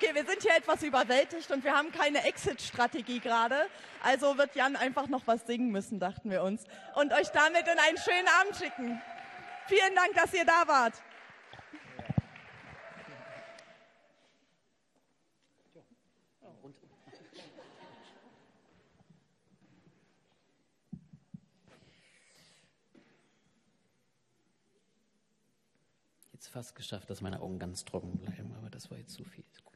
Okay, wir sind hier etwas überwältigt und wir haben keine Exit-Strategie gerade. Also wird Jan einfach noch was singen müssen, dachten wir uns. Und euch damit in einen schönen Abend schicken. Vielen Dank, dass ihr da wart. Jetzt fast geschafft, dass meine Augen ganz trocken bleiben, aber das war jetzt zu viel.